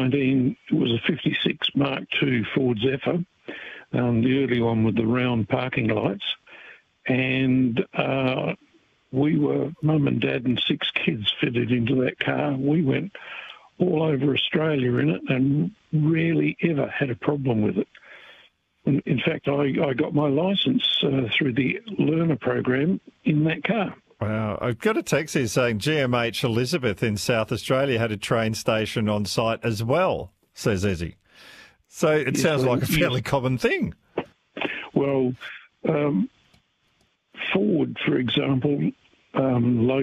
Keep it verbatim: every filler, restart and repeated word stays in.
nineteen, it was a fifty-six Mark two Ford Zephyr, um, the early one with the round parking lights. And uh, we were, mum and dad and six kids fitted into that car. We went all over Australia in it and rarely ever had a problem with it. In, in fact, I, I got my licence uh, through the learner program in that car. Wow. I've got a text here saying G M H Elizabeth in South Australia had a train station on site as well, says Ezzy. So it yes, sounds well, like a fairly yes. common thing. Well, um, Ford, for example, um,